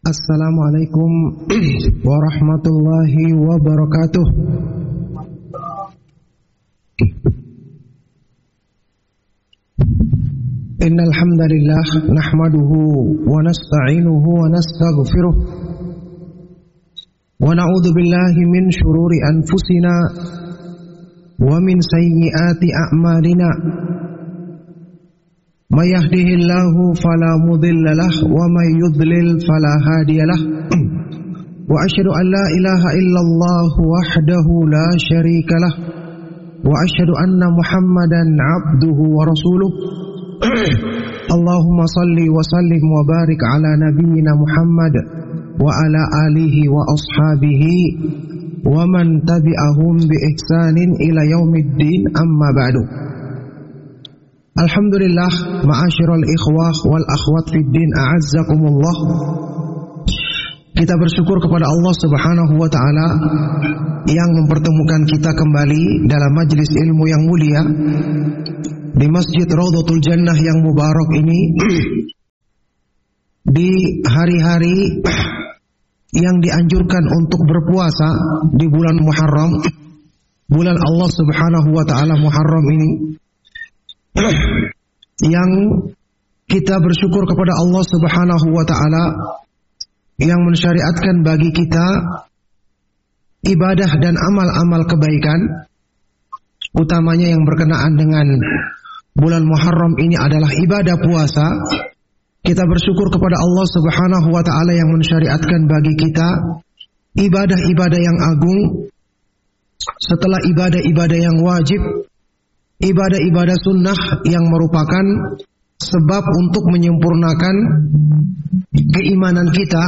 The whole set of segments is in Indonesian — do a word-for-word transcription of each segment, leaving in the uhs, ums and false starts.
Assalamualaikum warahmatullahi wabarakatuh. Innal hamdalillah nahmaduhu wa nasta'inuhu wa nastaghfiruh wa na'udzu billahi min shururi anfusina wa min sayyiati a'malina. May yahdihillahu fala mudilla lahu wa may yudlil fala hadiya lahu. Wa asyhadu an la ilaha illallah wahdahu la syarika lahu wa asyhadu anna Muhammadan 'abduhu wa rasuluh. Allahumma salli wa sallim wa barik ala nabiyyina Muhammad wa ala alihi wa ashabihi wa man tabi'ahum bi ihsanin ila yaumiddin, amma ba'du. Alhamdulillah, ma'asyiral ikhwah wal akhwat fid din, a'azzakumullah. Kita bersyukur kepada Allah Subhanahu wa taala yang mempertemukan kita kembali dalam majelis ilmu yang mulia di Masjid Raudhatul Jannah yang mubarak ini, di hari-hari yang dianjurkan untuk berpuasa di bulan Muharram, bulan Allah Subhanahu wa taala Muharram ini, yang kita bersyukur kepada Allah Subhanahu wa taala yang mensyariatkan bagi kita ibadah dan amal-amal kebaikan, utamanya yang berkenaan dengan bulan Muharram ini adalah ibadah puasa. Kita bersyukur kepada Allah Subhanahu wa taala yang mensyariatkan bagi kita ibadah-ibadah yang agung setelah ibadah-ibadah yang wajib, ibadah-ibadah sunnah yang merupakan sebab untuk menyempurnakan keimanan kita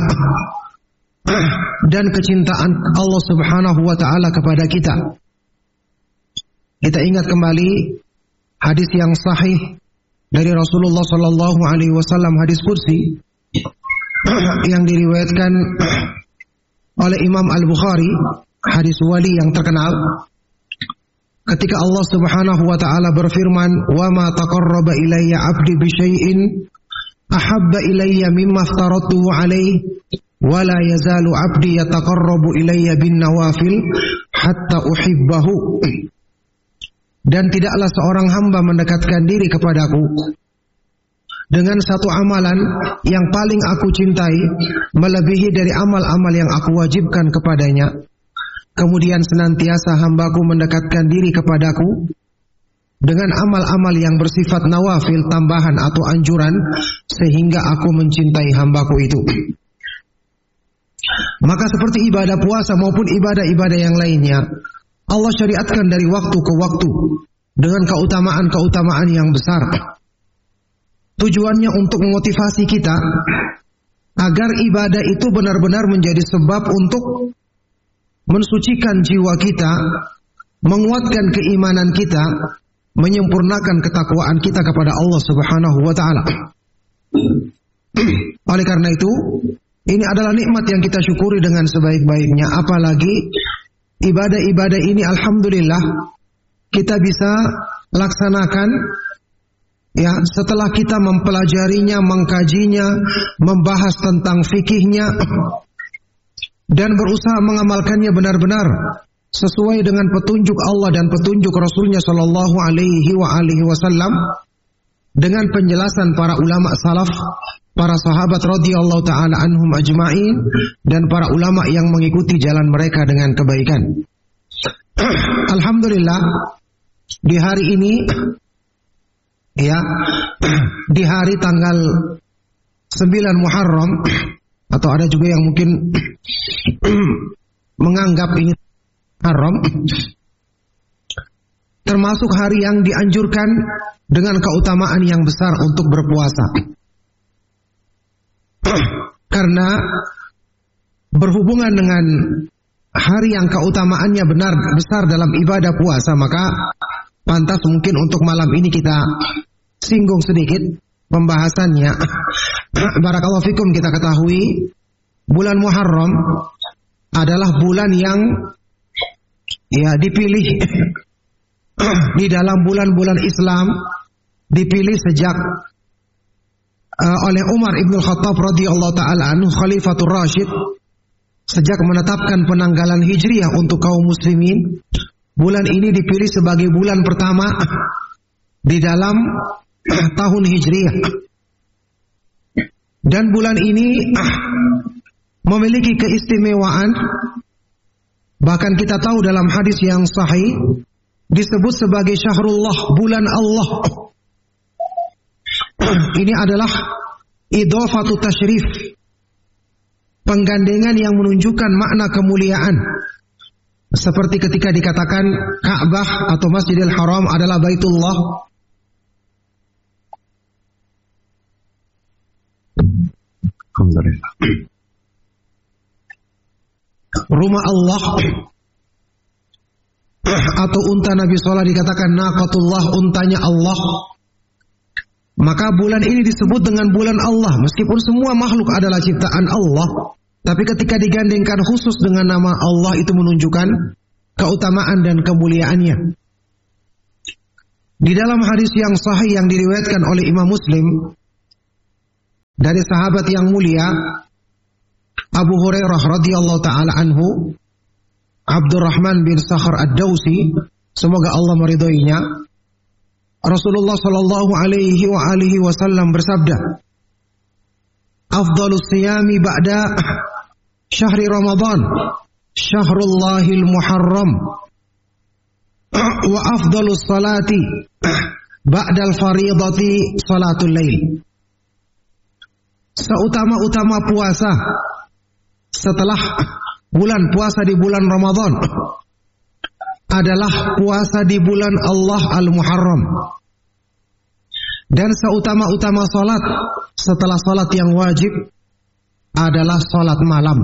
dan kecintaan Allah Subhanahu wa taala kepada kita. Kita ingat kembali hadis yang sahih dari Rasulullah sallallahu alaihi wasallam, hadis qudsi yang diriwayatkan oleh Imam Al-Bukhari, hadis wali yang terkenal. Ketika Allah Subhanahu wa taala berfirman, "Wa ma taqarraba ilayya 'abdi bi syai'in ahabba ilayya mimma aftaratuhu 'alaihi wa la yazalu 'abdi yataqarrabu ilayya bin nawafil hatta uhibbahu." Dan tidaklah seorang hamba mendekatkan diri kepadaku dengan satu amalan yang paling aku cintai melebihi dari amal-amal yang aku wajibkan kepadanya. Kemudian senantiasa hambaku mendekatkan diri kepadaku dengan amal-amal yang bersifat nawafil, tambahan atau anjuran, sehingga aku mencintai hambaku itu. Maka seperti ibadah puasa maupun ibadah-ibadah yang lainnya, Allah syariatkan dari waktu ke waktu dengan keutamaan-keutamaan yang besar. Tujuannya untuk memotivasi kita agar ibadah itu benar-benar menjadi sebab untuk mensucikan jiwa kita, menguatkan keimanan kita, menyempurnakan ketakwaan kita kepada Allah Subhanahu wa taala. Oleh karena itu, ini adalah nikmat yang kita syukuri dengan sebaik-baiknya. Apalagi ibadah-ibadah ini alhamdulillah kita bisa laksanakan ya setelah kita mempelajarinya, mengkajinya, membahas tentang fikihnya, dan berusaha mengamalkannya benar-benar sesuai dengan petunjuk Allah dan petunjuk Rasulnya Shallallahu Alaihi wa alihi Wasallam, dengan penjelasan para ulama salaf, para sahabat radhiyallahu taala anhum ajma'in, dan para ulama yang mengikuti jalan mereka dengan kebaikan. Alhamdulillah, di hari ini ya, di hari tanggal sembilan Muharram, atau ada juga yang mungkin menganggap ini haram, termasuk hari yang dianjurkan dengan keutamaan yang besar untuk berpuasa. Karena berhubungan dengan hari yang keutamaannya benar besar dalam ibadah puasa, maka pantas mungkin untuk malam ini kita singgung sedikit pembahasannya. Barakallahu fikum, kita ketahui bulan Muharram adalah bulan yang ya dipilih di dalam bulan-bulan Islam, dipilih sejak uh, oleh Umar ibn Khattab radhiyallahu taala anhu, Khalifatur Rasyid, sejak menetapkan penanggalan Hijriah untuk kaum muslimin. Bulan ini dipilih sebagai bulan pertama di dalam tahun Hijriah. Dan bulan ini memiliki keistimewaan. Bahkan kita tahu dalam hadis yang sahih disebut sebagai Syahrullah, bulan Allah. Ini adalah idhofatu tasyrif, penggandengan yang menunjukkan makna kemuliaan. Seperti ketika dikatakan Ka'bah atau Masjidil Haram adalah Baitullah. Alhamdulillah. Rumah Allah, atau unta Nabi Sallallahu dikatakan naqatullah, untanya Allah. Maka bulan ini disebut dengan bulan Allah, meskipun semua makhluk adalah ciptaan Allah. Tapi ketika digandengkan khusus dengan nama Allah, itu menunjukkan keutamaan dan kemuliaannya. Di dalam hadis yang sahih yang diriwayatkan oleh Imam Muslim dari sahabat yang mulia Abu Hurairah radhiyallahu taala anhu, Abdurrahman bin Sakhar Ad-Dawsi, semoga Allah meridhoinya, Rasulullah sallallahu alaihi wa alihi wasallam bersabda, "Afdhalus siyami ba'da syahri Ramadan syahrullahil muharram, wa afdhalus salati ba'dal faridati salatul lail." Seutama-utama puasa setelah bulan puasa di bulan Ramadan adalah puasa di bulan Allah Al-Muharram. Dan seutama-utama salat setelah salat yang wajib adalah salat malam.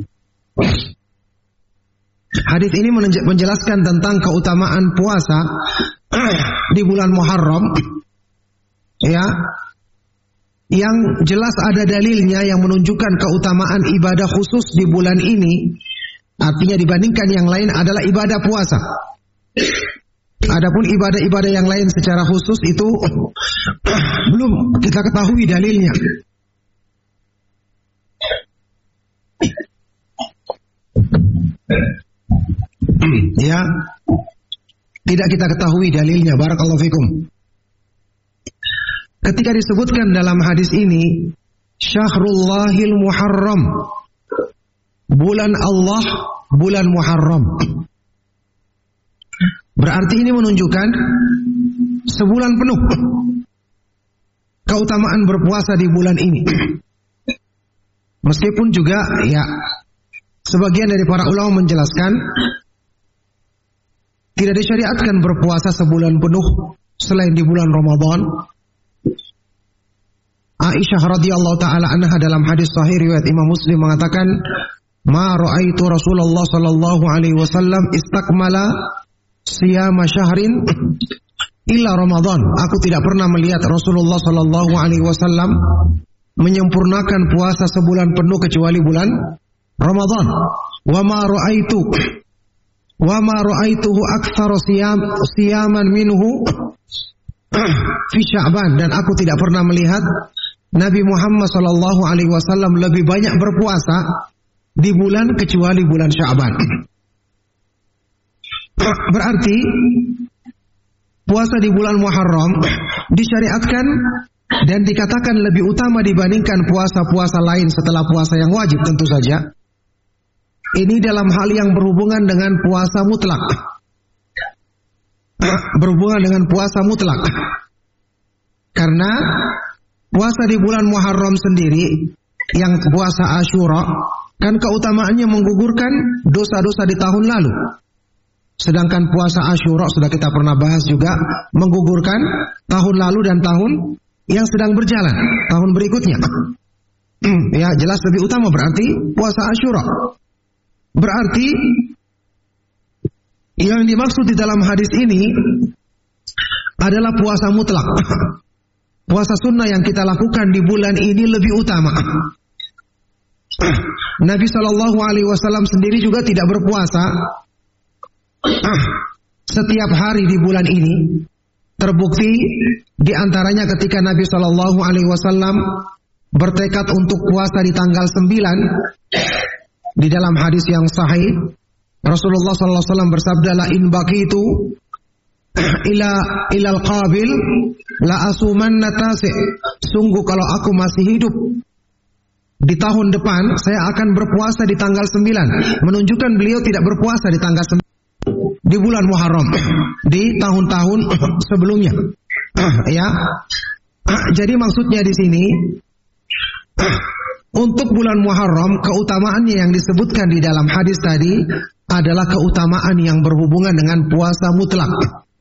Hadis ini menjelaskan tentang keutamaan puasa di bulan Muharram, ya, yang jelas ada dalilnya yang menunjukkan keutamaan ibadah khusus di bulan ini. Artinya dibandingkan yang lain adalah ibadah puasa. Adapun ibadah-ibadah yang lain secara khusus itu belum kita ketahui dalilnya. Ya, tidak kita ketahui dalilnya. Barakallahu fikum. Ketika disebutkan dalam hadis ini Syahrullahil Muharram, bulan Allah, bulan Muharram, berarti ini menunjukkan sebulan penuh keutamaan berpuasa di bulan ini. Meskipun juga ya sebagian dari para ulama menjelaskan tidak disyariatkan berpuasa sebulan penuh selain di bulan Ramadan. Aisyah radhiyallahu taala anha dalam hadis sahih riwayat Imam Muslim mengatakan, "Ma ra'aitu Rasulullah sallallahu alaihi wasallam istakmala siyama syahrin illa Ramadan." Aku tidak pernah melihat Rasulullah sallallahu alaihi wasallam menyempurnakan puasa sebulan penuh kecuali bulan Ramadan. Wa ma ra'aitu wa ma ra'aituhu aktsara siyam siyaman minhu fi Sya'ban, dan aku tidak pernah melihat Nabi Muhammad sallallahu alaihi wasallam lebih banyak berpuasa di bulan kecuali bulan Sya'ban. Berarti puasa di bulan Muharram disyariatkan dan dikatakan lebih utama dibandingkan puasa-puasa lain setelah puasa yang wajib tentu saja. Ini dalam hal yang berhubungan dengan puasa mutlak. Berhubungan dengan puasa mutlak. Karena puasa di bulan Muharram sendiri, yang puasa Asyura, kan keutamaannya menggugurkan dosa-dosa di tahun lalu. Sedangkan puasa Asyura sudah kita pernah bahas juga, menggugurkan tahun lalu dan tahun yang sedang berjalan, tahun berikutnya. Ya, jelas lebih utama berarti puasa Asyura. Berarti yang dimaksud di dalam hadis ini adalah puasa mutlak. Puasa sunnah yang kita lakukan di bulan ini lebih utama. Nabi Shallallahu Alaihi Wasallam sendiri juga tidak berpuasa setiap hari di bulan ini. Terbukti di antaranya ketika Nabi Shallallahu Alaihi Wasallam bertekad untuk puasa di tanggal sembilan, di dalam hadis yang sahih Rasulullah Shallallahu Alaihi Wasallam bersabda, la in baqitu ila ilal qabil la asumanna tasi. Sungguh kalau aku masih hidup di tahun depan, saya akan berpuasa di tanggal sembilan. Menunjukkan beliau tidak berpuasa di tanggal sembilan di bulan Muharram di tahun-tahun sebelumnya. Ya. Jadi maksudnya di sini untuk bulan Muharram, keutamaannya yang disebutkan di dalam hadis tadi adalah keutamaan yang berhubungan dengan puasa mutlak.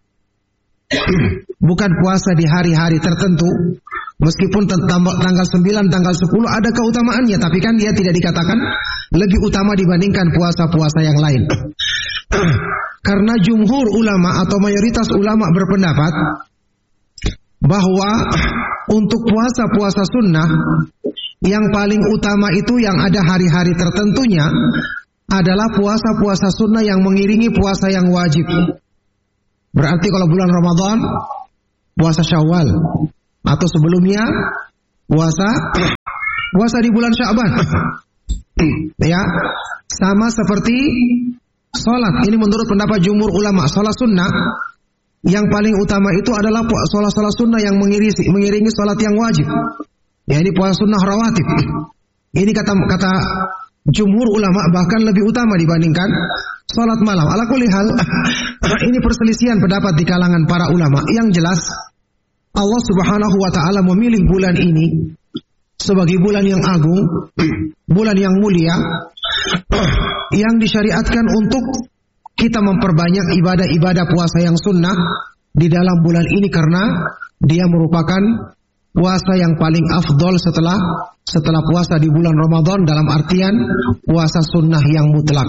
Bukan puasa di hari-hari tertentu. Meskipun tanggal sembilan, tanggal sepuluh ada keutamaannya, tapi kan dia tidak dikatakan lebih utama dibandingkan puasa-puasa yang lain. Karena jumhur ulama atau mayoritas ulama berpendapat bahwa untuk puasa-puasa sunnah yang paling utama itu yang ada hari-hari tertentunya adalah puasa-puasa sunnah yang mengiringi puasa yang wajib. Berarti kalau bulan Ramadan, puasa Syawal, atau sebelumnya puasa puasa di bulan Sya'ban. Ya, sama seperti sholat. Ini menurut pendapat jumhur ulama, sholat sunnah yang paling utama itu adalah sholat-sholat sunnah yang mengiringi, mengiringi sholat yang wajib. Ya, ini puasa sunnah rawatib. Ini kata kata jumhur ulama bahkan lebih utama dibandingkan sholat malam. Ala kulli hal, ini perselisihan pendapat di kalangan para ulama. Yang jelas Allah Subhanahu wa Ta'ala memilih bulan ini sebagai bulan yang agung, bulan yang mulia, yang disyariatkan untuk kita memperbanyak ibadah-ibadah puasa yang sunnah di dalam bulan ini, karena dia merupakan puasa yang paling afdol setelah setelah puasa di bulan Ramadan, dalam artian puasa sunnah yang mutlak.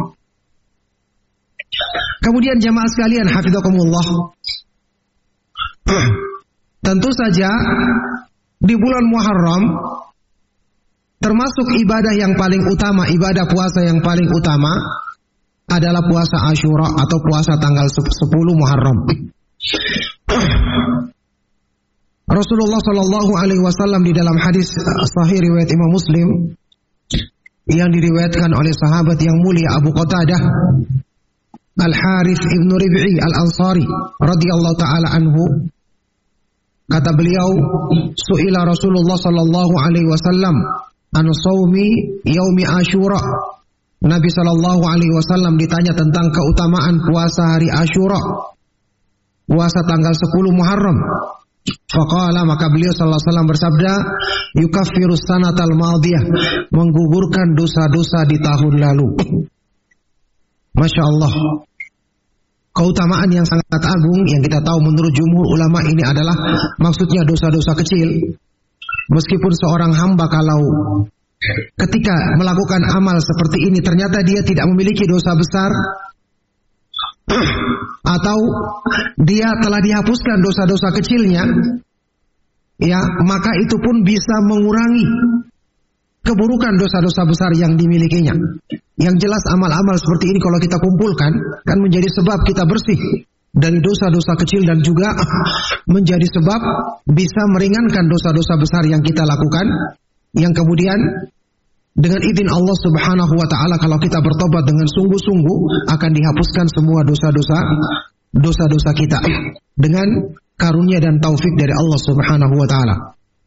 Kemudian jamaah sekalian, hafizakumullah, tentu saja di bulan Muharram termasuk ibadah yang paling utama, ibadah puasa yang paling utama adalah puasa Asyura atau puasa tanggal sepuluh Muharram. Rasulullah Shallallahu Alaihi Wasallam di dalam hadis sahih riwayat Imam Muslim yang diriwayatkan oleh sahabat yang mulia Abu Qatadah Al-Harith ibn Rib'i Al-Ansari radhiyallahu taala anhu, kata beliau, su'ila Rasulullah Shallallahu Alaihi Wasallam an shaumi yaumi Asyura. Nabi Shallallahu Alaihi Wasallam ditanya tentang keutamaan puasa hari Asyura, puasa tanggal sepuluh Muharram. Faqala, maka beliau sallallahu alaihi wasallam bersabda, yukaffirus sanatal madiyah, menggugurkan dosa-dosa di tahun lalu. Masya Allah, keutamaan yang sangat agung yang kita tahu menurut jumhur ulama ini adalah maksudnya dosa-dosa kecil. Meskipun seorang hamba kalau ketika melakukan amal seperti ini ternyata dia tidak memiliki dosa besar, atau dia telah dihapuskan dosa-dosa kecilnya, ya, maka itu pun bisa mengurangi keburukan dosa-dosa besar yang dimilikinya. Yang jelas amal-amal seperti ini kalau kita kumpulkan kan menjadi sebab kita bersih dari dosa-dosa kecil, dan juga menjadi sebab bisa meringankan dosa-dosa besar yang kita lakukan, yang kemudian dengan izin Allah Subhanahu wa Ta'ala kalau kita bertobat dengan sungguh-sungguh akan dihapuskan semua dosa-dosa dosa-dosa kita dengan karunia dan taufik dari Allah Subhanahu wa Ta'ala.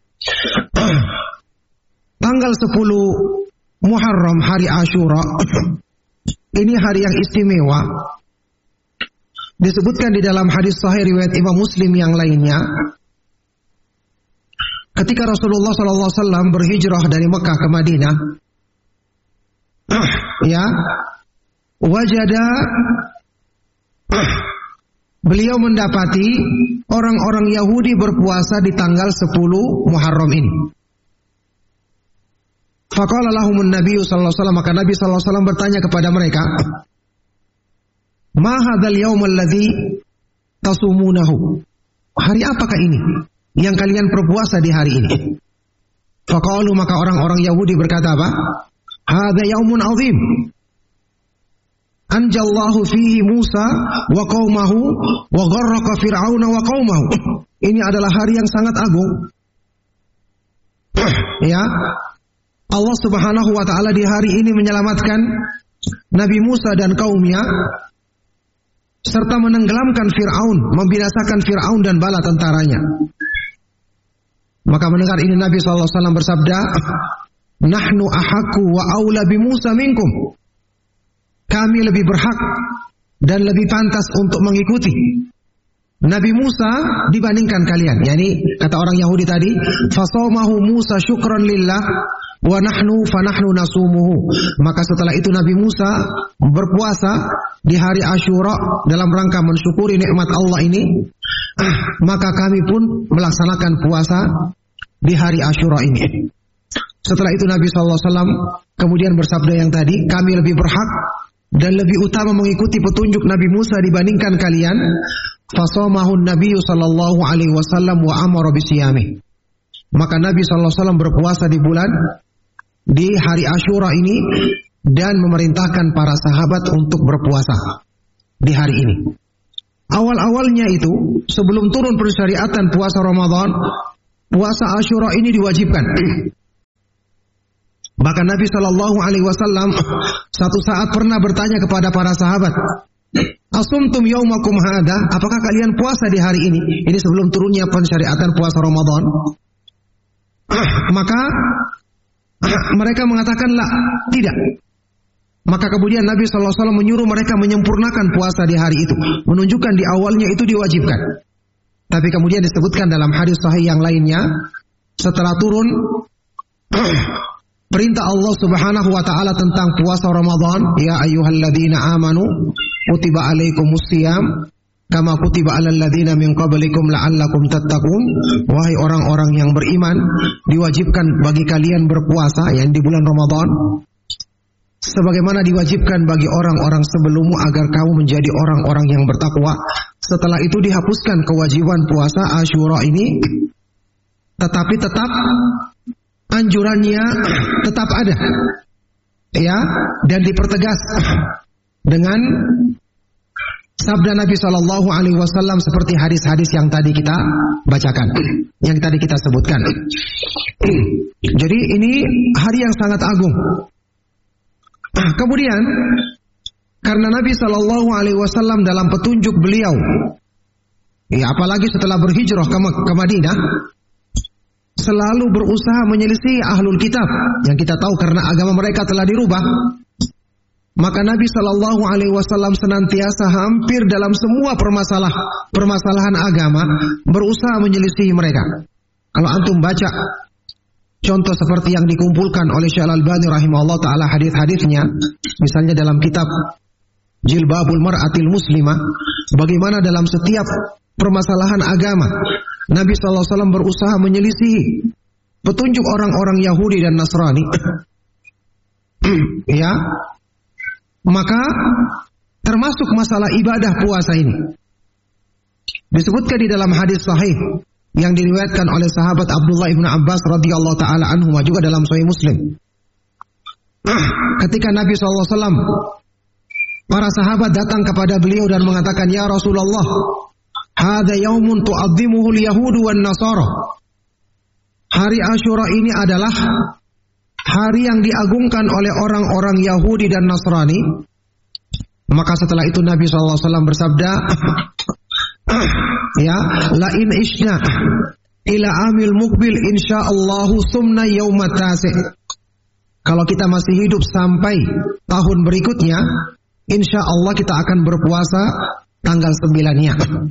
Tanggal sepuluh Muharram, hari Asyura, ini hari yang istimewa. Disebutkan di dalam hadis sahih riwayat Imam Muslim yang lainnya, ketika Rasulullah sallallahu alaihi wasallam berhijrah dari Mekah ke Madinah, ya, wajada, beliau mendapati orang-orang Yahudi berpuasa di tanggal sepuluh Muharram ini. Faqala lahumun Nabi sallallahu alaihi wasallam, maka Nabi sallallahu alaihi wasallam bertanya kepada mereka, ma hadzal yaum alladzi tasumunahu? Hari apakah ini yang kalian berpuasa di hari ini? Faqalu, maka orang-orang Yahudi berkata apa? Hadza yaumun azim. anjallahu fihi Musa wa qaumahu wa gharraqa fir'auna wa qaumahu. Ini adalah hari yang sangat agung. Ya, Allah Subhanahu wa taala di hari ini menyelamatkan Nabi Musa dan kaumnya serta menenggelamkan Fir'aun, membinasakan Fir'aun dan bala tentaranya. Maka mendengar ini Nabi sallallahu alaihi wasallam bersabda, "Nahnu ahaqqu wa aula bi Musa minkum." Kami lebih berhak dan lebih pantas untuk mengikuti Nabi Musa dibandingkan kalian. Yani kata orang Yahudi tadi, "Fasawmahu Musa syukran lillah wa nahnu fa nahnu nasumuhu." Maka setelah itu Nabi Musa berpuasa di hari Asyura dalam rangka mensyukuri nikmat Allah ini, maka kami pun melaksanakan puasa di hari Asyura ini. Setelah itu Nabi sallallahu alaihi wasallam kemudian bersabda yang tadi, kami lebih berhak dan lebih utama mengikuti petunjuk Nabi Musa dibandingkan kalian. Fasomahun Nabi sallallahu alaihi wasallam wa amara bisiyami. Maka Nabi sallallahu alaihi wasallam berpuasa di bulan di hari Asyura ini dan memerintahkan para sahabat untuk berpuasa di hari ini. Awal-awalnya itu sebelum turun persyariatan puasa Ramadan, puasa Asyura ini diwajibkan. Bahkan Nabi Shallallahu Alaihi Wasallam satu saat pernah bertanya kepada para sahabat, "Asumtum yaumakum hada?" Apakah kalian puasa di hari ini? Ini sebelum turunnya pensyariatan puasa Ramadan. Maka mereka mengatakan, "La, tidak." Maka kemudian Nabi Shallallahu Alaihi Wasallam menyuruh mereka menyempurnakan puasa di hari itu, menunjukkan di awalnya itu diwajibkan. Tapi kemudian disebutkan dalam hadis sahih yang lainnya, setelah turun perintah Allah Subhanahu wa taala tentang puasa Ramadan, ya ayyuhalladzina amanu kutiba alaikumus shiyam kama kutiba alal ladzina min qablikum la'allakum tattaqun. Wahai orang-orang yang beriman, diwajibkan bagi kalian berpuasa yang di bulan Ramadan sebagaimana diwajibkan bagi orang-orang sebelummu agar kamu menjadi orang-orang yang bertakwa. Setelah itu dihapuskan kewajiban puasa Asyura ini, tetapi tetap anjurannya tetap ada, ya, dan dipertegas dengan sabda Nabi Shallallahu Alaihi Wasallam seperti hadis-hadis yang tadi kita bacakan, yang tadi kita sebutkan. Jadi ini hari yang sangat agung. Kemudian karena Nabi Shallallahu Alaihi Wasallam dalam petunjuk beliau, ya apalagi setelah berhijrah ke, ke Madinah, selalu berusaha menyelisih ahlul kitab yang kita tahu karena agama mereka telah dirubah. Maka Nabi Shallallahu Alaihi Wasallam senantiasa hampir dalam semua permasalah permasalahan agama berusaha menyelisih mereka. Kalau antum baca contoh seperti yang dikumpulkan oleh Syekh Al-Albani rahimahullah taala hadis-hadisnya, misalnya dalam kitab Jilbabul Mar'atil Muslimah, bagaimana dalam setiap permasalahan agama Nabi sallallahu alaihi wasallam berusaha menyelisihi petunjuk orang-orang Yahudi dan Nasrani. Ya, maka termasuk masalah ibadah puasa ini disebutkan di dalam hadis sahih yang diriwayatkan oleh sahabat Abdullah ibn Abbas radhiyallahu taala anhu juga dalam Sahih Muslim. Ketika Nabi sallallahu alaihi wasallam, para sahabat datang kepada beliau dan mengatakan, "Ya Rasulullah, hadza yaumun tu'azzimuhu al-yahudu wan nasara." Hari Asyura ini adalah hari yang diagungkan oleh orang-orang Yahudi dan Nasrani. Maka setelah itu Nabi sallallahu alaihi wasallam bersabda, ya, la in isna ila amil mukbil insyaallah sumna yaumat tasi'. Kalau kita masih hidup sampai tahun berikutnya, insyaallah kita akan berpuasa tanggal sembilan-nya.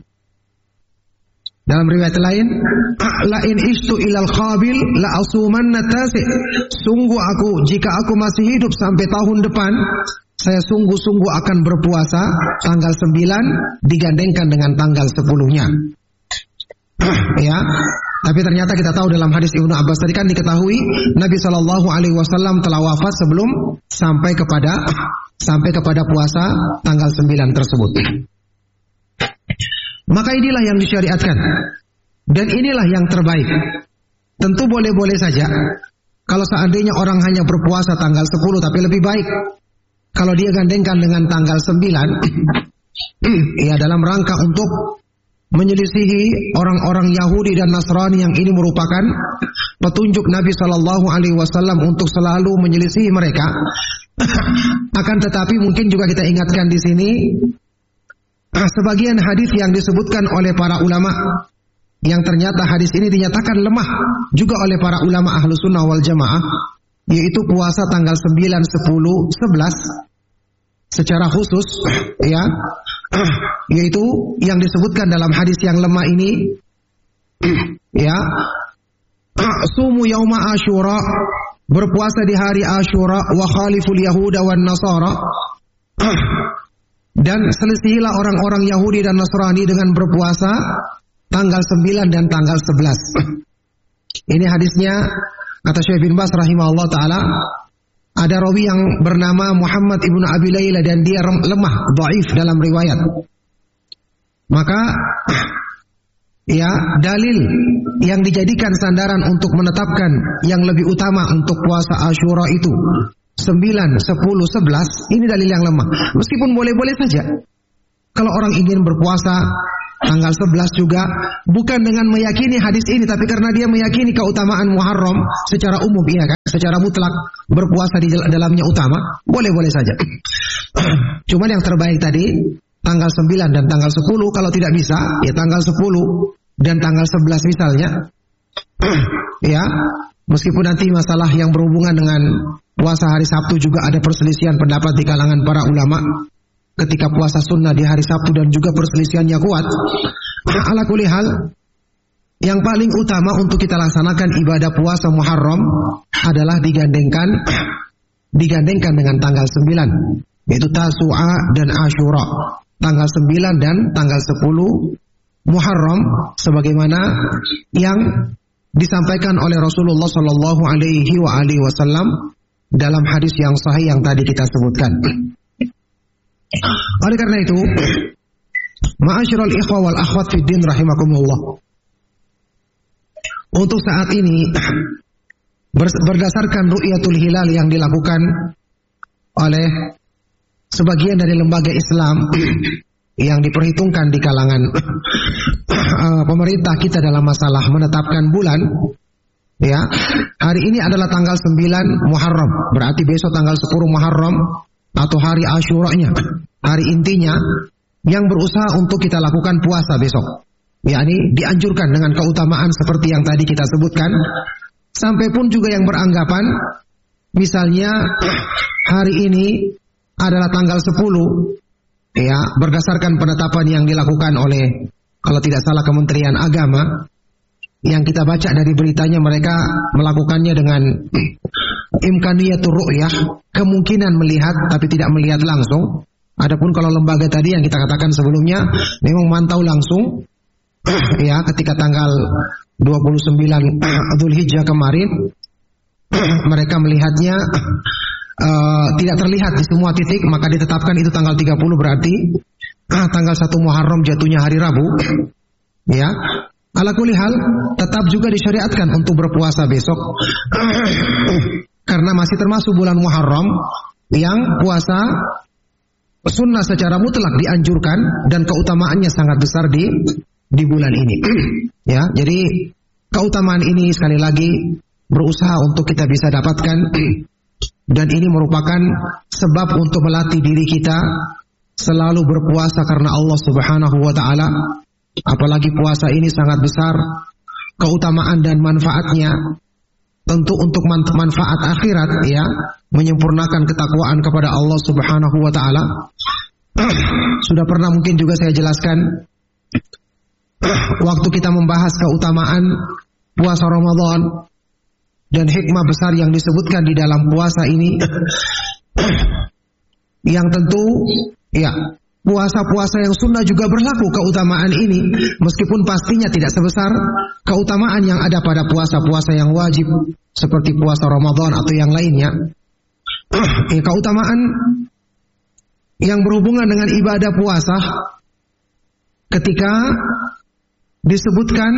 Dalam riwayat lain, la in ishtu ilal qabil la asumanna tasi'. Sungguh aku, jika aku masih hidup sampai tahun depan, saya sungguh-sungguh akan berpuasa tanggal sembilan digandengkan dengan tanggal sepuluh-nya. Ya, tapi ternyata kita tahu dalam hadis Ibnu Abbas tadi kan diketahui Nabi Shallallahu Alaihi Wasallam telah wafat sebelum sampai kepada sampai kepada puasa tanggal sembilan tersebut. Maka inilah yang disyariatkan dan inilah yang terbaik. Tentu boleh-boleh saja kalau seandainya orang hanya berpuasa tanggal sepuluh, tapi lebih baik kalau dia gandengkan dengan tanggal sembilan, ya dalam rangka untuk menyelisihi orang-orang Yahudi dan Nasrani yang ini merupakan petunjuk Nabi Shallallahu Alaihi Wasallam untuk selalu menyelisihi mereka. Akan tetapi mungkin juga kita ingatkan di sini sebagian hadis yang disebutkan oleh para ulama, yang ternyata hadis ini dinyatakan lemah juga oleh para ulama Ahlus Sunnah wal Jamaah, yaitu puasa tanggal sembilan, sepuluh, sebelas secara khusus, ya, yaitu yang disebutkan dalam hadis yang lemah ini, ya, sumu yauma Asyura, berpuasa di hari Asyura, wa khaliful yahuda wan nasara, dan selisihilah orang-orang Yahudi dan Nasrani dengan berpuasa tanggal sembilan dan tanggal sebelas. Ini hadisnya, kata Syekh bin Baz rahimahullah ta'ala, ada rawi yang bernama Muhammad ibnu Abi Layla dan dia lemah, dhaif dalam riwayat. Maka ya, dalil yang dijadikan sandaran untuk menetapkan yang lebih utama untuk puasa Asyura itu sembilan, sepuluh, sebelas, ini dalil yang lemah. Meskipun boleh-boleh saja kalau orang ingin berpuasa tanggal sebelas juga, bukan dengan meyakini hadis ini, tapi karena dia meyakini keutamaan Muharram secara umum, iya kan, secara mutlak berpuasa di dalamnya utama, boleh-boleh saja. Cuman yang terbaik tadi tanggal sembilan dan tanggal sepuluh, kalau tidak bisa ya tanggal sepuluh dan tanggal sebelas misalnya. Ya, meskipun nanti masalah yang berhubungan dengan puasa hari Sabtu juga ada perselisihan pendapat di kalangan para ulama ketika puasa sunnah di hari Sabtu, dan juga perselisihannya kuat. Ala kulli hal, yang paling utama untuk kita laksanakan ibadah puasa Muharram adalah digandengkan digandengkan dengan tanggal sembilan, yaitu Tasu'a dan Asyura, tanggal sembilan dan tanggal sepuluh Muharram, sebagaimana yang disampaikan oleh Rasulullah Shallallahu Alaihi Wasallam dalam hadis yang sahih yang tadi kita sebutkan. Oleh karena itu, ma'asyiral ikhwah wal akhwat fid din rahimakumullah, untuk saat ini berdasarkan ru'yatul hilal yang dilakukan oleh sebagian dari lembaga Islam yang diperhitungkan di kalangan uh, pemerintah kita dalam masalah menetapkan bulan, ya, hari ini adalah tanggal sembilan Muharram, berarti besok tanggal sepuluh Muharram atau hari Asyuranya, hari intinya yang berusaha untuk kita lakukan puasa besok, yakni dianjurkan dengan keutamaan seperti yang tadi kita sebutkan. Sampai pun juga yang beranggapan misalnya hari ini adalah tanggal sepuluh, ya, berdasarkan penetapan yang dilakukan oleh, kalau tidak salah, Kementerian Agama, yang kita baca dari beritanya, mereka melakukannya dengan imkaniyatur ru'yah, kemungkinan melihat tapi tidak melihat langsung. Adapun kalau lembaga tadi yang kita katakan sebelumnya memang memantau langsung, ya, ketika tanggal dua puluh sembilan Dzulhijjah kemarin mereka melihatnya uh, tidak terlihat di semua titik, maka ditetapkan itu tanggal tiga puluh, berarti uh, tanggal satu Muharram jatuhnya hari Rabu, ya. Ala kulli hal, tetap juga disyariatkan untuk berpuasa besok karena masih termasuk bulan Muharram yang puasa sunnah secara mutlak dianjurkan dan keutamaannya sangat besar di di bulan ini. Ya, jadi keutamaan ini sekali lagi berusaha untuk kita bisa dapatkan, dan ini merupakan sebab untuk melatih diri kita selalu berpuasa karena Allah Subhanahu wa taala. Apalagi puasa ini sangat besar keutamaan dan manfaatnya, tentu untuk manfaat akhirat, ya, menyempurnakan ketakwaan kepada Allah Subhanahu wa taala. Sudah pernah mungkin juga saya jelaskan waktu kita membahas keutamaan puasa Ramadan dan hikmah besar yang disebutkan di dalam puasa ini, yang tentu, ya, puasa-puasa yang sunnah juga berlaku keutamaan ini, meskipun pastinya tidak sebesar keutamaan yang ada pada puasa-puasa yang wajib seperti puasa Ramadan atau yang lainnya. Ya, keutamaan yang berhubungan dengan ibadah puasa ketika disebutkan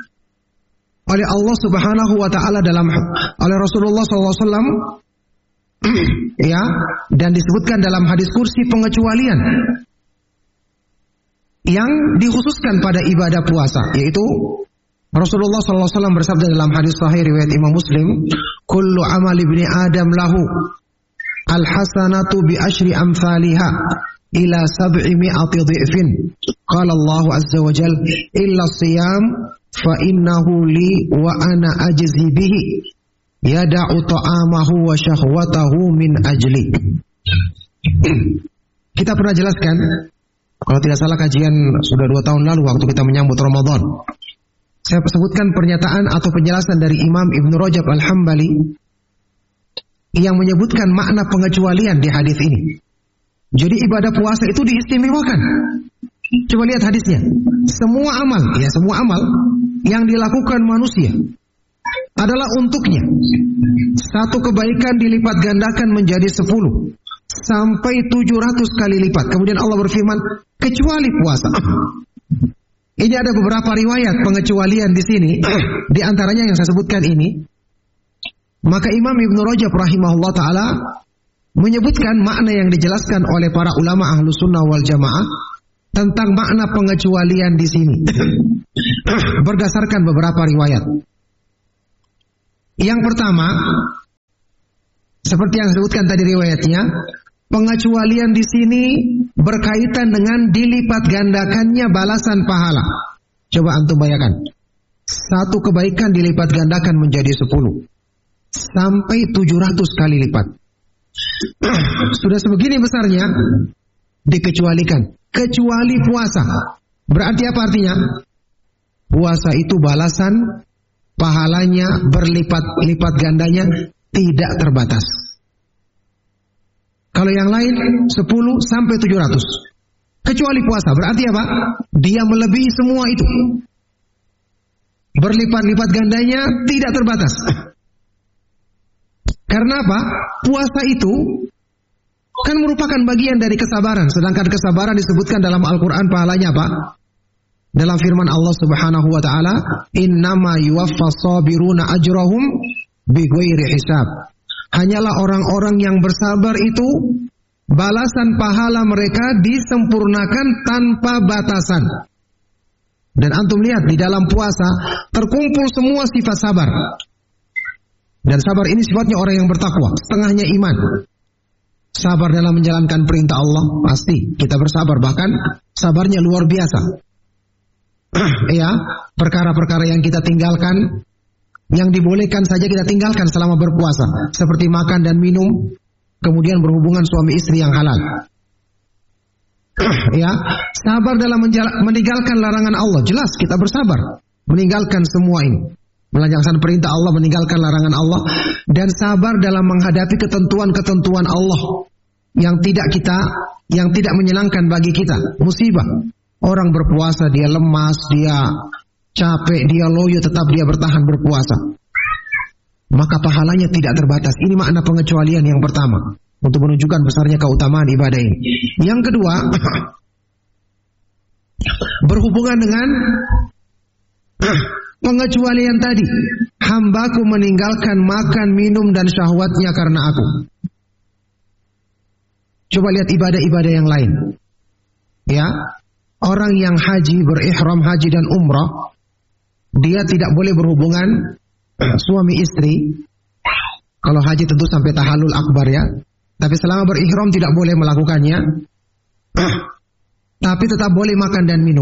oleh Allah Subhanahu wa taala dalam oleh Rasulullah sallallahu alaihi wasallam ya, dan disebutkan dalam hadis kursi pengecualian yang dikhususkan pada ibadah puasa, yaitu Rasulullah sallallahu alaihi wasallam bersabda dalam hadis sahih riwayat Imam Muslim, "Kullu amal ibni Adam lahu al-hasanatu bi asyri amsalha ila sab'i mi'ati dhi'fin." Qala Allah azza wa jalla, "Illa siyam fa innahu li wa ana ajzi bihi. Yada'u ta'amahu wa syahwatahu min ajli." Kita pernah jelaskan, kalau tidak salah kajian sudah dua tahun lalu waktu kita menyambut Ramadan. Saya sebutkan pernyataan atau penjelasan dari Imam Ibn Rajab Al-Hambali yang menyebutkan makna pengecualian di hadis ini. Jadi ibadah puasa itu diistimewakan. Coba lihat hadisnya. Semua amal, ya semua amal yang dilakukan manusia adalah untuknya. Satu kebaikan dilipat gandakan menjadi sepuluh sampai tujuh ratus kali lipat. Kemudian Allah berfirman, kecuali puasa. Ini ada beberapa riwayat pengecualian di sini. Di antaranya yang saya sebutkan ini. Maka Imam Ibn Rajab rahimahullah ta'ala menyebutkan makna yang dijelaskan oleh para ulama ahlu sunnah wal jamaah tentang makna pengecualian di sini. Berdasarkan beberapa riwayat. Yang pertama, seperti yang disebutkan tadi riwayatnya, pengecualian di sini berkaitan dengan dilipat gandakannya balasan pahala. Coba antum bayangkan, satu kebaikan dilipat gandakan menjadi sepuluh sampai tujuh ratus kali lipat. Sudah sebegini besarnya dikecualikan, kecuali puasa. Berarti apa artinya? Puasa itu balasan pahalanya berlipat-lipat gandanya tidak terbatas. Kalau yang lain sepuluh sampai tujuh ratus. Kecuali puasa, berarti apa? Dia melebihi semua itu. Berlipat-lipat gandanya tidak terbatas. Karena apa? Puasa itu kan merupakan bagian dari kesabaran. Sedangkan kesabaran disebutkan dalam Al-Quran pahalanya apa? Dalam firman Allah Subhanahu wa ta'ala, "Innama yuwaffas sabiruna ajrahum bighairi hisab." Hanyalah orang-orang yang bersabar itu balasan pahala mereka disempurnakan tanpa batasan. Dan antum lihat di dalam puasa terkumpul semua sifat sabar. Dan sabar ini sifatnya orang yang bertakwa, setengahnya iman. Sabar dalam menjalankan perintah Allah, pasti kita bersabar, bahkan sabarnya luar biasa. Ya, perkara-perkara yang kita tinggalkan, yang dibolehkan saja kita tinggalkan selama berpuasa, seperti makan dan minum, kemudian berhubungan suami istri yang halal. Ya, sabar dalam meninggalkan larangan Allah, jelas kita bersabar meninggalkan semua ini, melaksanakan perintah Allah, meninggalkan larangan Allah, dan sabar dalam menghadapi ketentuan-ketentuan Allah yang tidak kita, yang tidak menyenangkan bagi kita, musibah. Orang berpuasa dia lemas, dia capek, dia loyo, tetap dia bertahan berpuasa. Maka pahalanya tidak terbatas. Ini makna pengecualian yang pertama, untuk menunjukkan besarnya keutamaan ibadah ini. Yang kedua, berhubungan dengan pengecualian tadi. Hambaku meninggalkan makan, minum, dan syahwatnya karena aku. Coba lihat ibadah-ibadah yang lain. Ya, orang yang haji, berihram haji dan umrah, dia tidak boleh berhubungan suami istri. Kalau haji tentu sampai tahallul akbar ya. Tapi selama berihram tidak boleh melakukannya. Tapi tetap boleh makan dan minum.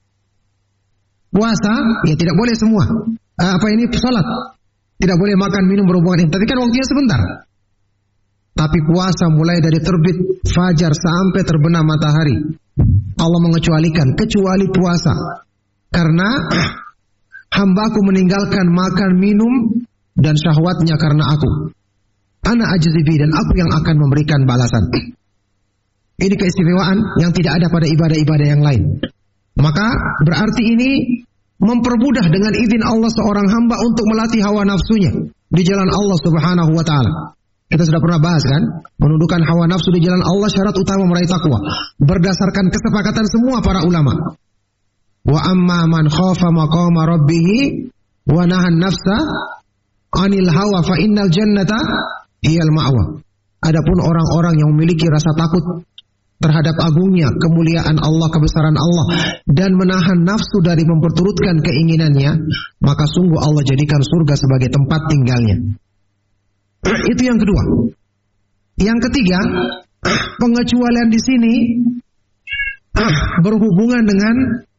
Puasa ya tidak boleh semua. Uh, apa ini salat? Tidak boleh makan, minum, berhubungan ini. Tapi kan waktunya sebentar. Tapi puasa mulai dari terbit fajar sampai terbenam matahari, Allah mengecualikan, kecuali puasa. Karena hambaku meninggalkan makan, minum, dan syahwatnya karena aku. Ana ajzibi, dan aku yang akan memberikan balasan. Ini keistimewaan yang tidak ada pada ibadah-ibadah yang lain. Maka berarti ini mempermudah dengan izin Allah seorang hamba untuk melatih hawa nafsunya di jalan Allah Subhanahu wa ta'ala. Kita sudah pernah bahas kan, menundukkan hawa nafsu di jalan Allah syarat utama meraih takwa, berdasarkan kesepakatan semua para ulama. Wa amma man khafa maqama rabbih wa nahan nafsa anil hawa fa innal jannata hiyal ma'wa. Adapun orang-orang yang memiliki rasa takut terhadap agungnya, kemuliaan Allah, kebesaran Allah, dan menahan nafsu dari memperturutkan keinginannya, maka sungguh Allah jadikan surga sebagai tempat tinggalnya. Itu yang kedua. Yang ketiga, pengecualian di sini berhubungan dengan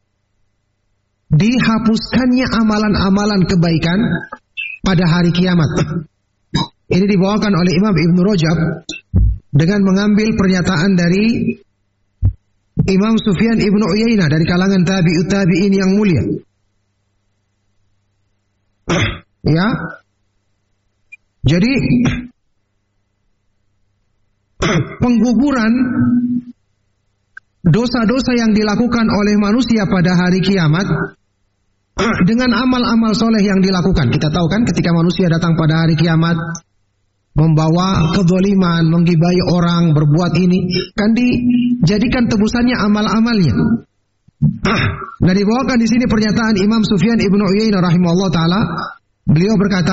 dihapuskannya amalan-amalan kebaikan pada hari kiamat. Ini dibawakan oleh Imam Ibn Rajab dengan mengambil pernyataan dari Imam Sufyan Ibn Uyainah dari kalangan tabi'ut tabi'in yang mulia. Ya. Jadi pengguguran dosa-dosa yang dilakukan oleh manusia pada hari kiamat dengan amal-amal soleh yang dilakukan. Kita tahu kan ketika manusia datang pada hari kiamat membawa kezaliman, menggibai orang, berbuat ini, kan dijadikan tebusannya amal-amalnya. Nah, dibawakan di sini pernyataan Imam Sufyan Ibn Uyainah rahimahullah taala. Beliau berkata,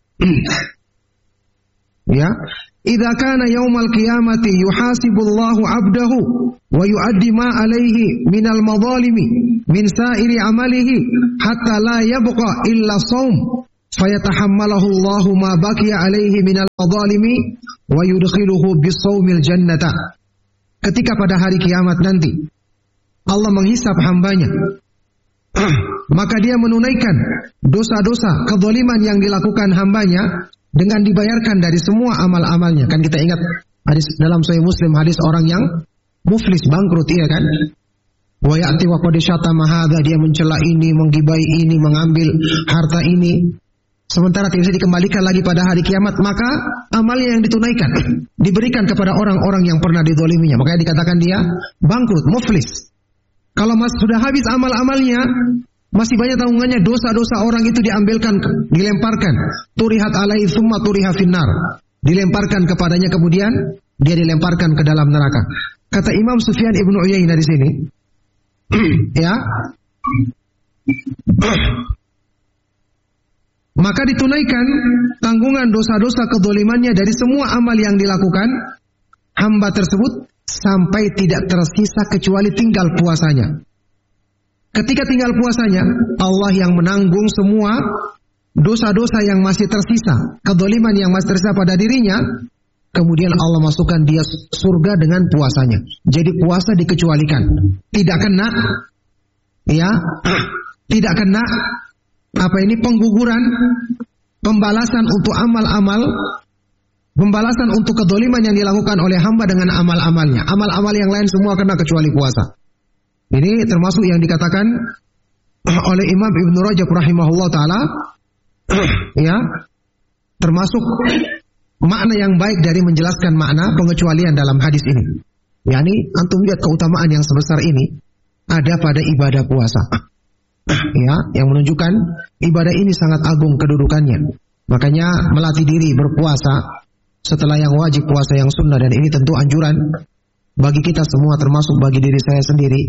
ya, "Idza kana yaumal qiyamati yuhasibullahu 'abdahu wa yu'addi ma 'alaihi minal madhalimi min sa'iri 'amalihi hatta la yabqa illa shaum fayatahammalahu Allahu ma baqiya 'alaihi minal madhalimi wa yudkhiluhu bis-shaumil jannata." Ketika pada hari kiamat nanti Allah menghisab hambanya, maka dia menunaikan dosa-dosa kezaliman yang dilakukan hambanya dengan dibayarkan dari semua amal-amalnya. Kan kita ingat hadis dalam Sahih Muslim, hadis orang yang muflis, bangkrut, iya kan? Wa ya'ti wa qad syatama hadza, dia mencela ini, menggibai ini, mengambil harta ini, sementara tidak bisa dikembalikan lagi pada hari kiamat, maka amalnya yang ditunaikan diberikan kepada orang-orang yang pernah dizaliminya. Makanya dikatakan dia bangkrut, muflis. Kalau mas sudah habis amal-amalnya, masih banyak tanggungannya, dosa-dosa orang itu diambilkan, dilemparkan. Turihat alaihi tsumma turiha finnar. Dilemparkan kepadanya, kemudian dia dilemparkan ke dalam neraka. Kata Imam Sufyan Ibn Uyainah di sini, ya, maka ditunaikan tanggungan dosa-dosa kezalimannya dari semua amal yang dilakukan hamba tersebut sampai tidak tersisa kecuali tinggal puasanya. Ketika tinggal puasanya, Allah yang menanggung semua dosa-dosa yang masih tersisa, kezaliman yang masih tersisa pada dirinya. Kemudian Allah masukkan dia surga dengan puasanya. Jadi puasa dikecualikan, tidak kena, ya, tidak kena apa ini pengguguran, pembalasan untuk amal-amal, pembalasan untuk kezaliman yang dilakukan oleh hamba dengan amal-amalnya. Amal-amal yang lain semua kena kecuali puasa. Ini termasuk yang dikatakan oleh Imam Ibn Rajab rahimahullah ta'ala, ya, termasuk makna yang baik dari menjelaskan makna pengecualian dalam hadis ini. Yani antum lihat keutamaan yang sebesar ini ada pada ibadah puasa, ya, yang menunjukkan ibadah ini sangat agung kedudukannya. Makanya melatih diri berpuasa setelah yang wajib, puasa yang sunnah, dan ini tentu anjuran bagi kita semua, termasuk bagi diri saya sendiri,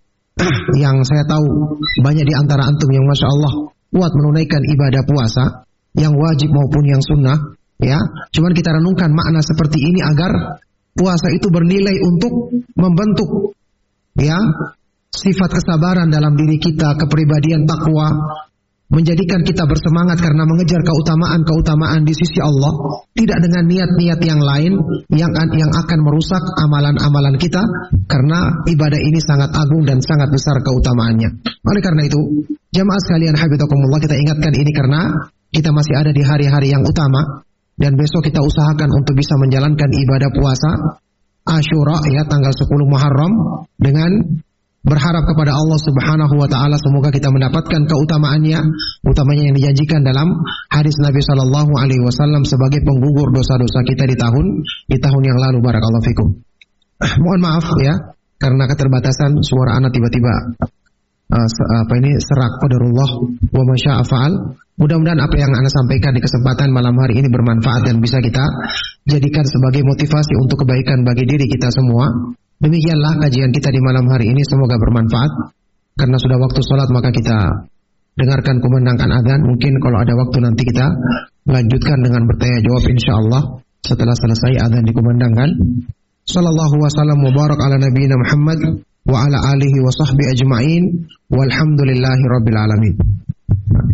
yang saya tahu banyak di antara antum yang masya Allah kuat menunaikan ibadah puasa, yang wajib maupun yang sunnah, ya. Cuman kita renungkan makna seperti ini agar puasa itu bernilai untuk membentuk, ya, sifat kesabaran dalam diri kita, kepribadian takwa, menjadikan kita bersemangat karena mengejar keutamaan-keutamaan di sisi Allah, tidak dengan niat-niat yang lain yang yang akan merusak amalan-amalan kita, karena ibadah ini sangat agung dan sangat besar keutamaannya. Oleh karena itu, jamaah sekalian habibakumullah, kita ingatkan ini karena kita masih ada di hari-hari yang utama, dan besok kita usahakan untuk bisa menjalankan ibadah puasa Asyura, ya, tanggal sepuluh Muharram, dengan berharap kepada Allah Subhanahu wa taala semoga kita mendapatkan keutamaannya, utamanya yang dijanjikan dalam hadis Nabi sallallahu alaihi wasallam sebagai penggugur dosa-dosa kita di tahun di tahun yang lalu. Barakallahu fikum. Mohon maaf ya karena keterbatasan suara anak tiba-tiba uh, apa ini serak, qadarullah wa ma syaa fa'al. Mudah-mudahan apa yang Anda sampaikan di kesempatan malam hari ini bermanfaat dan bisa kita jadikan sebagai motivasi untuk kebaikan bagi diri kita semua. Demikianlah kajian kita di malam hari ini, semoga bermanfaat. Karena sudah waktu sholat maka kita dengarkan kumandangkan adzan. Mungkin kalau ada waktu nanti kita lanjutkan dengan bertanya jawab insyaallah. setelah selesai azan dikumandangkan. Sallallahu wasallam wa barak ala nabiyina Muhammad wa ala alihi wa sahbihi ajma'in walhamdulillahi rabbil alamin.